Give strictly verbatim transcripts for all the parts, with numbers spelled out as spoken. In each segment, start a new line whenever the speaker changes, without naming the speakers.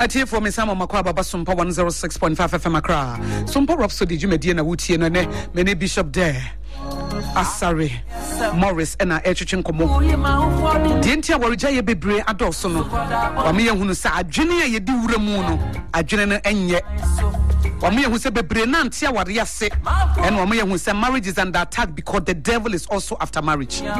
Atie for me Sam Makwa Baba Sumpa one oh six point five F M Accra. Sumpa Rhapsody Jumedi na wutie no ne many bishop there. Asare Morris and a Echichin Komo. Dientia warija ye bebre adoso no. Wa me yehunu sa adwene ye di wura mu no. Adwene no enye. Wa me yehunu se bebre na ntia ware ase. And wa me yehunu se marriage is under attack because the devil is also after marriage. Na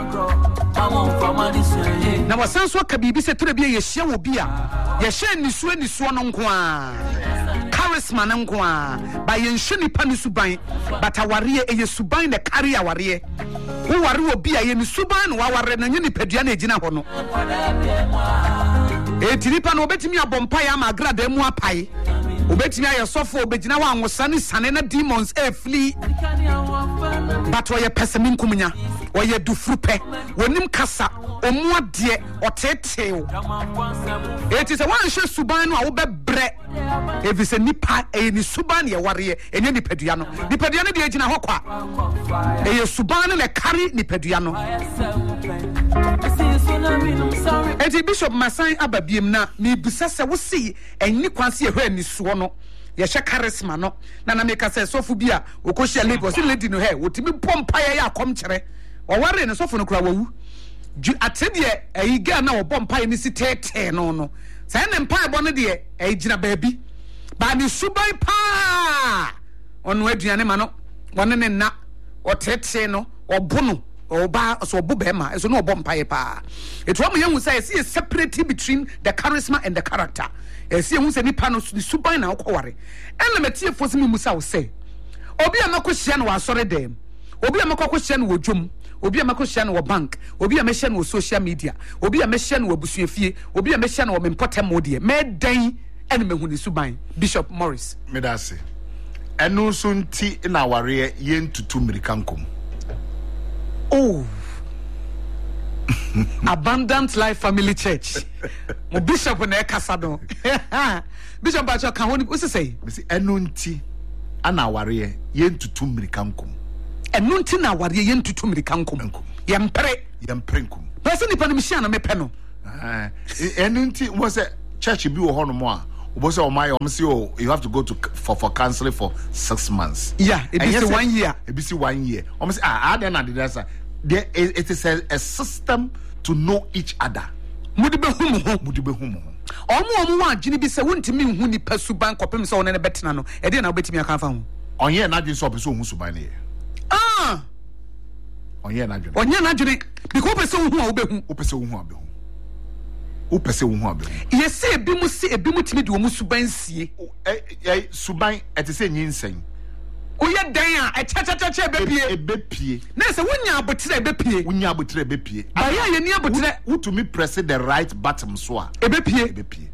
wasanso aka bibi se ture bia ye hia wo bia. Ye hia nisu nisu no nko a. Charisma no nko a. Ba ye nhwe nipa ni suban. But aware ye suban na carry aware. Wo ware obi a ye ni suban no waware na nyini padua na ejina ho no. E tiripa no obetimi abompa ya ma agrada mu apai. Obetimi ayesofo obegina wa anwosa ni sane na demons e flee. But wo ye pesemin kumunya. Wo ye dufrupe. Wonim kasa omu ade otetew. E ti se wan hwe suban no a wo bebre. Evi se nipa e ni suban ye ware enye ni padua no. Ni padua no de ejina ho kwa. E ye suban no le carry ni padua no. Eti Bishop Masan ababiem na me bisa se wo si enni kwanse ehwe ni so no ye hye charisma no na na me ka se sofu bia okohia lady si lady no he wotimi pompa ye akom kire o ware ne sofu no kura wawu atede e ga na wo pompa ni si tete no no sai ne mpa ebo no de e gina baabi ba ni subai pa onu aduane ma no wone ne na o tete no obono Oba so bubema so no bomb pa. It wa me hu say see a separate between the charisma and the character. E see hu say nipa no suban na okoware. Ena metie fosi mi musa wo say. Obi amako hia no asore dem. Obi amako hia no wodwom. Obi amako hia no wo bank. Obi amehia no social media. Obi amehia no abusuafie. Obi amehia no wo mempotem modie. Me dan ena mehu ni suban. Bishop Morris.
Me da se. Enu so nti na ware ye ntutu mirikankom.
Oh, Abundant Life Family Church. Mo bishop na ekasado. Bishop Bacho kan woni o say.
Me say enunti ana ware ye ntutu mirikankom.
Enunti na ware ye ntutu mirikankom. Ye mpre,
ye mprenkom.
Person ni pa no mhia na me pe no.
Ah, enunti mo say church bi wo ho no mo a. Obo say o my o say oh you have to go to for for counseling for six months.
Yeah, it is one year.
It is one year. O say ah ah then and that's there it is a, a system to know each other.
Mudibe humu ho,
mudibe humu ho.
Omo omo wa agini bi se wontimi hu ni pasuban kopem se wona ne betena no. E de na obetimi aka fa ho.
Onye na dwen so opeso hu suban ne.
Ah.
Onye na dwen.
Onye na dwen because opeso hu a obehu.
Opeso hu abehu. Upese wo hu abehu.
Ye se ebi mu se ebi mu timi de wo mu suban sie.
Eh eh suban etese nyinsen.
Oye dan a e cha cha cha cha ebepie.
Ebepie.
Na se wonya abotire ebepie.
Wonya abotire ebepie.
Ba ya ye ni abotire
wutumi press the right button so a
ebepie.
Ebepie.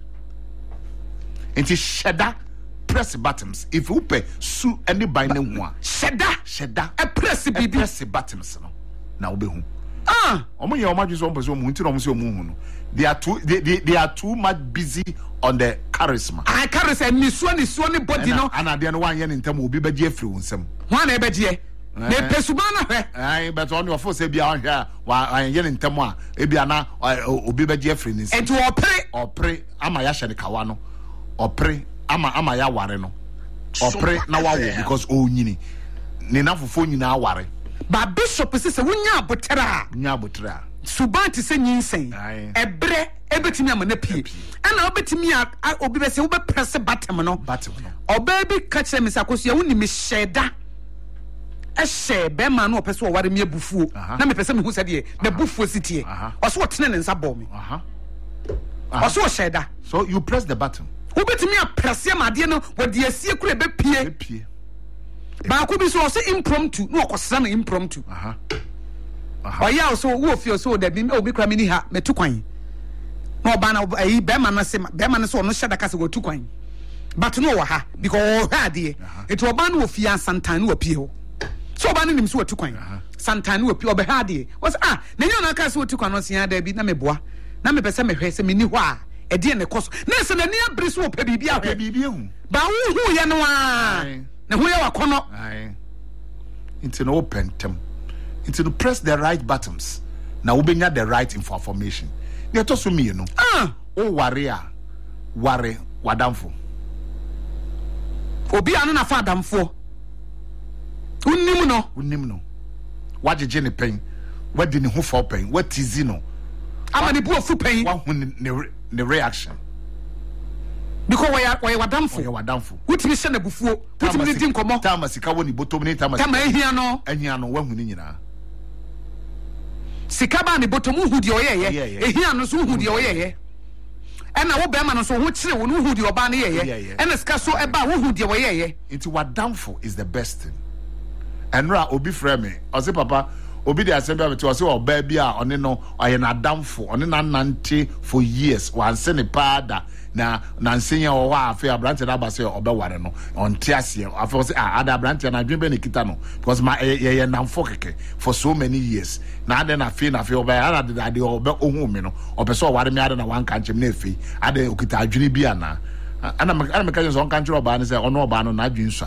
Enti sheda press buttons. If you pay su any by ne ho a
sheda
sheda
e press bibi
press buttons no. Na obehu.
Ah,
omo ye omo adwo omo so omo nti no omo se omo hu no. They are too they, they, they are too much busy on the charisma.
I charisma ni so ni so ni body no.
Ana de no wan ye ntam obi beje afri wonsam.
Wan na beje. Na pesuba na hwe.
Ai but on your force e bia hwe a wa ye ntam a e bia na obi beje afri ni nsam.
Enti opre
opre ama ya hye ne kawa no. Opre ama ama ya ware no. Opre na wa wo because o nyini. Ne na fofo nyina aware. Ba
bishop se se wonya abotera.
Nya abotera.
Subanti se nyinsen ebre ebetimi amana pie ana obetimi obi be se wo be press batem no
batem no
oba bi ka kire me sakoso ya woni me sheda e she be ma no opese wo ware me abufuo na me pese me hu se de na bufuo sitie oso wo tene ne nsa bɔ me aha oso wo sheda
so you press the button
obetimi a press ya made no wo de asie kure be pie
pie
ba ko bi so so impromptu no okosra na impromptu aha
aha
oya so wo fio so da bi obi kra mini ha metu kwan no ba na ayi be ma na se be ma na so no hyeda ka se wo tu kwan but no wo ha because ha de it wo ba na wo fia santan wo pie ho so ba na nim so wo tu kwan santan wo pie obe ha de was ah na nyo na ka se wo tu kwan no se ya da bi na me boa na me pese me hwe se mini ho a e de ne koso na se na ni abri so pe bibia hwe
bibia hu
ba wo hu ye no a na hu ye wa kono
ai into no pentem into to press the right buttons na we benya the right information. Ne to so me no
ah
o ware a ware wadamfo
obi anu na fa adamfo unnim no
unnim no wagege ne pen wadi ne ho for pen watizi no
ama ne bu ofu pen
wa hu ne ne reaction
because we are we wadamfo
we wadamfo
wutimi hye na bufuo wutimi ne di nkomo
tama sika woni botom ne tama
tama ehia no
ehia no wa hu ne nyina
sika ba ne botom hu de oyeye ehia no so hu de oyeye ena wo be ma no so ho kire wo no hu de oba ne yeye ena sika so eba wo hu de oyeye
into wadamfo is the best thing enra obi frame me o say papa obi de asem bia o say oba bia one no oye na adamfo one na nante for years wan se ne pada na na nsenya wo wa afi abrante da ba say oba ware no on tiase afi say ah ada abrante na dwen be ne kita no because my ye ye namfo keke for so many years na ade na afi na afi oba ada de ade oba ohun me no obe so ware me ade na wan kanchem na afi ade okita adwene bia na ana ana me ka so on kanchem oba ne say ono oba no na adwen swa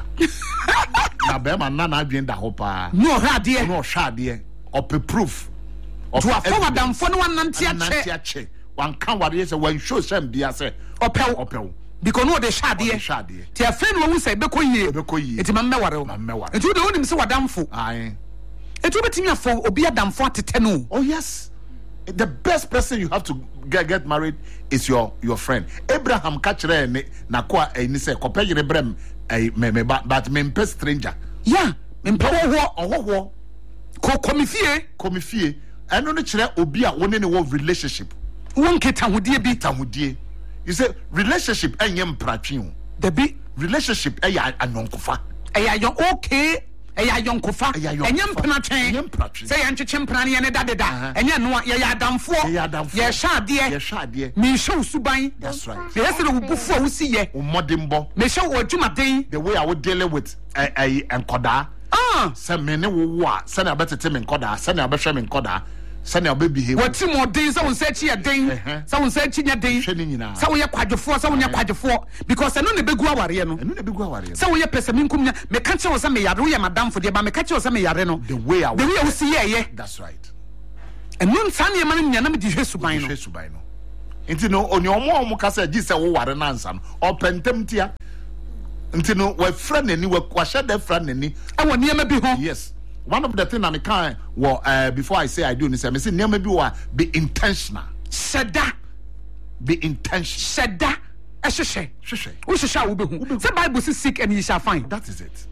na be ma na na adwen da ho pa
no hade
no hade ope proof
to afọ adamfo no wan nante
ache wan kan ware say wan show sem bia say
opel
opel
because no de shade
shade
ti afren wo say be koyie
be koyie
enti mamme ware wo enti wo de wonim se wadamfo
ai
enti obetimi afọ obi adamfo atete no
oh yes the best person you have to get, get married is your your friend Abraham kachire ne na ko eni say ko peyire brem eh me me but me mpe stranger
yeah me mpe wo
ohoho
ko komifie
komifie eno no kire obi a woni ne wo relationship
won keta hodie bi
ta hodie you say relationship enye mpratwe o
the bi
relationship eya anonkofa
eya yon okay eya yonkofa enye mpena twen say ya ncheche mpena ne ne dadeda enye no ya ya adamfo ya shade
ya shade
me show suban
that's right
the rest of the bufu a wusi ye
umodimbo
me show odwumaden
the way I would deal with eh eh enkoda
ah
say me ne wo a say na betete me enkoda say na behwe me enkoda say na be behave
what ti modin say won say chi ya den say won say chi nya den say wo ye kwadwefo say won ye kwadwefo because eno ne begu aware no
eno ne begu aware
say wo ye pesami nkum nya me ka che wo say me yare wo ye madam fo de ba me ka che wo say me yare no
the way I
the way wo see ye ye
that's right
eno nsan ye man nya na me di hwesuban no
hwesuban no enti no oni omo omo ka say gi say wo ware na nsa no opentem tia enti no we friend ani we kwahye da friend ani
e wo niam bi ho
yes one of the thing I can well uh, before I say I do this I say never be be intentional
seda
be intentional
seda ehhehhe
hwehwe
wo hwehwe wo behu say Bible say seek and ye shall find
that is it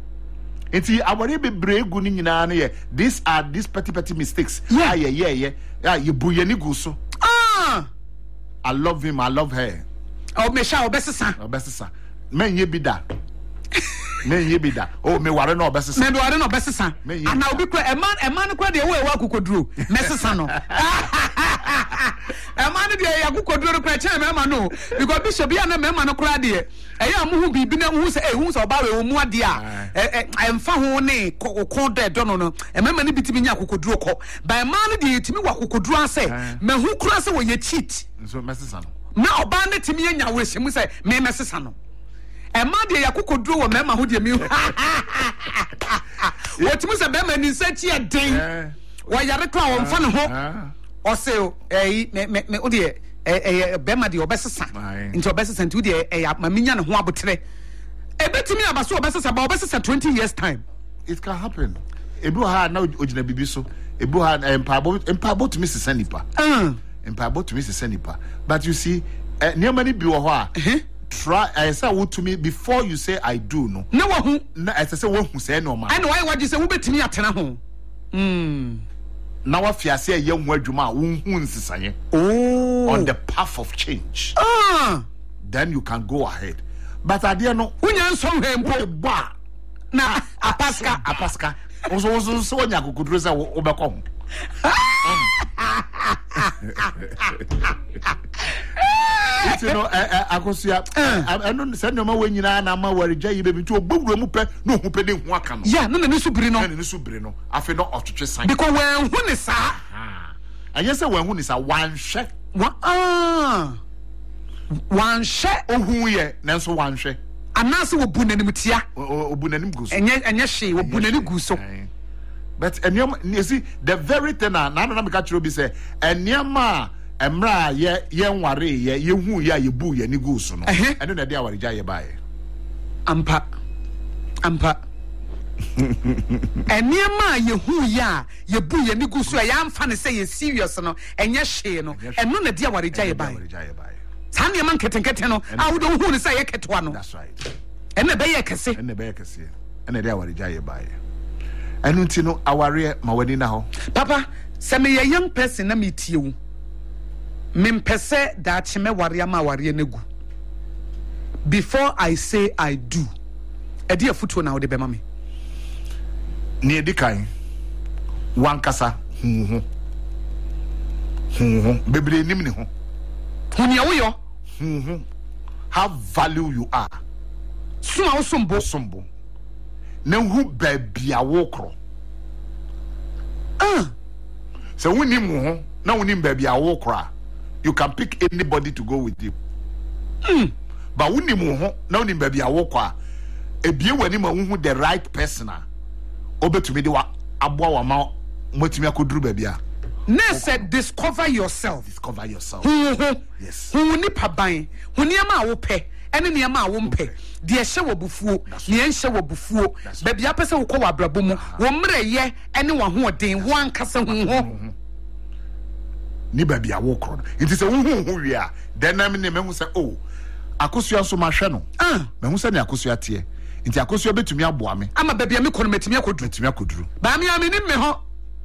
enti awari be bregu ni nyina no ye these are these petty petty mistakes
yeah
yeah yeah yeah yeah you buyani go so
ah
I love him I love her
oh me sha obesesa
obesesa men ye bi da me ye bi da oh me ware no obesesa
me ware no obesesa ana obi kra e man e man kra de we we akokoduro mesesa no e man de ya akokoduro kra che me man no because bishop ya na me man no kra de e ya mo hu bibi na hu se e hu se oba we mu ade a e emfa ho ne ko de do no no e me man bi timi nya akokoduro ko by man de timi wa akokoduro ase me hu kra se wo ye cheat
so mesesa no
na oba ne timi nya we hye mu se me mesesa no Emma de yakokoduro wo mema ho de mi wotimi se bema ni sachi e den wo yare kra wo mfa ne ho o se eh me me o de eh bema de obesesa nti obesesa nti o de eh maminya ne ho abotre ebetimi abaso obesesa ba obesesa twenty years time
it can happen ebu ha na ogina bibi so ebu ha empabo empabo to me se sanipa
mm
empabo to me se sanipa but you see niamani bi wo ho a try I say what to me before you say I do no
na wo hu
na I say wo hu say no ma
and why what you say wo betimi atena ho mm
na wa fiase ye hu adwuma wo hu nsisanye
oh
on the path of change
ah
then you can go ahead but ade no
unya nso hempo
ba
na apaska
apaska ozo ozo so nya kokuduro say wo bekọ ho you know akosia eno se no ma wanyina na ma warija yi bebi to ogbowuro mu pe no hu pe de hu aka no
yeah no na ni subiri no
na ni subiri no afi no otwetwe san
because when hu ni sa
anye se when hu ni sa wan hwe
wa ah wan hwe
ohun ye na so wan hwe
anase wo bu nanim tia
obu nanim gu so
enye enye hwe wo bu nanim gu so
but eniam you see the very thing na na na me ka chiro bi say eniam a emra ye ye nware ye ye hu ye ye bu ye ni go so no eno na de aware gya ye bae
ampa ampa eniema ye hu ya ye bu ye ni go so ya amfa ne say ye serious no enye hwe no eno na de aware gya ye bae san ye man ketenkete no a wo do hu ne say ye ketwa no
that's right
ene be ye kese
ene be ye kese ene de aware gya ye bae enu nti no aware ma wani na ho
papa se me ye young person na me tie wu mempese da chime ware ma ware negu before I say I do edi afuto na wo de be ma me
ni edikan wankasa hu hu hu hu bebre nim ni ho
hunia wo yo
hu hu how value you are
suma wo sombo
sombo na hu ba bia wo kro
ah
so woni mu ho na woni ba bia wo kro you can pick anybody to go with you
mm
but woni mu ho na woni ba bia wo kro ebie wani ma hu the right person a obetumi de wa aboa wa ma motumi akoduru ba bia
na said discover yourself
discover yourself
yes hu ni paban hu ni ama wo pe ene ni ama wo mpe de ehye wo bufuo ne ehye wo bufuo ba bia pese wo kɔ wa brabo mu wo mreye ene wa ho den wo ankasa hu ho
ni ba bia wo kro nti se wo hu hu wi a den na me ne mehu se oh akosua so ma hwe no
ah
mehu se ne akosua te nti akosua betumi aboa me
ama ba bia me kɔ no metumi akoduru
metumi akoduru
ba me ami ni me ho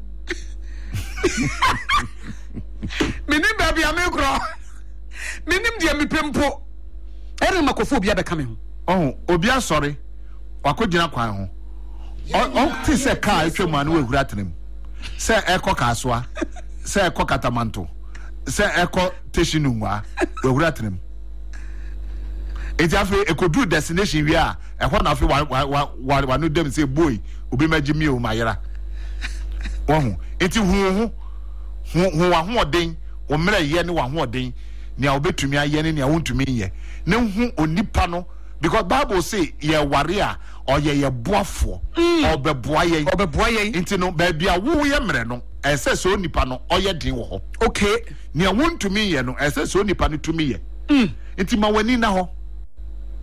minim ba bia me kro minim dia me pempo ere makofo bia be ka me ho
oh obi asori wakogina kwan ho o ti se ka etwemu anu wehura tenem se ekọ kasoa se ekọ katamanto se ekọ teshinunwa wehura tenem eti afi ekodu destination wi a ehọ na afi wa wa wa no dem say boy obi maji mi o mayera wohu eti hu hu hu wa ho den o mre ye ne wa ho den ne a obetumi aye ne ne a wontumi ye ne hu onipa no because Bible say ye ware a or ye ye boafo or be boaye
or be boaye
nti no ba bia wo ye mre no ese so onipa no oye den wo ho
okay
ne a wontumi ye no ese so onipa no tumi ye
mm
nti ma wani na ho